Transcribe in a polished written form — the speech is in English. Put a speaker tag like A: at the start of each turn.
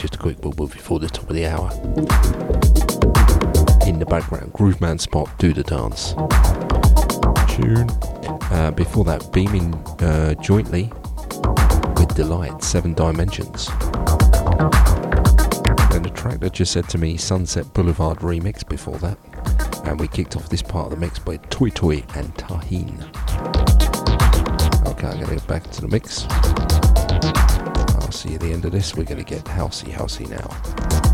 A: just a quick bubble before the top of the hour. In the background, Grooveman Spot, Do the Dance tune. Before that, Beaming jointly with Delight, 7 Dimensions. And the track that just said to me, Sunset Boulevard remix before that. And we kicked off this part of the mix by Toy Toy and Tahin. Okay, I'm going to get back to the mix. I'll see you at the end of this. We're going to get housey now.